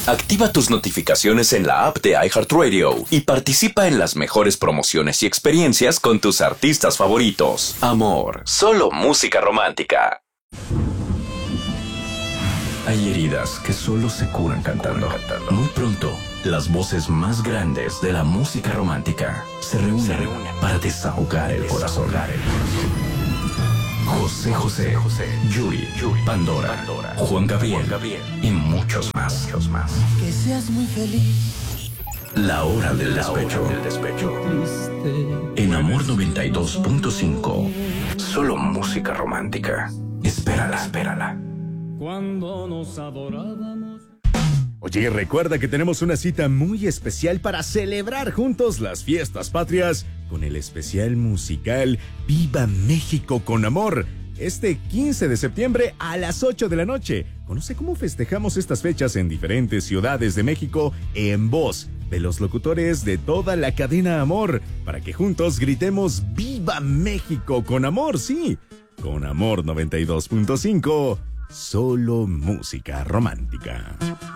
Activa tus notificaciones en la app de iHeartRadio y participa en las mejores promociones y experiencias con tus artistas favoritos. Amor, solo música romántica. Hay heridas que solo se curan cantando. Muy pronto, las voces más grandes de la música romántica se reúnen para desahogar el corazón. José, Yuri, Pandora, Juan Gabriel y muchos más. Que seas muy feliz. La hora del despecho. En Amor 92.5. Solo música romántica. Espérala. Cuando nos adorábamos. Oye, recuerda que tenemos una cita muy especial para celebrar juntos las fiestas patrias con el especial musical Viva México con Amor. Este 15 de septiembre a las 8 de la noche. Conoce cómo festejamos estas fechas en diferentes ciudades de México en voz de los locutores de toda la cadena Amor, para que juntos gritemos Viva México con Amor, sí, con Amor 92.5. Solo música romántica.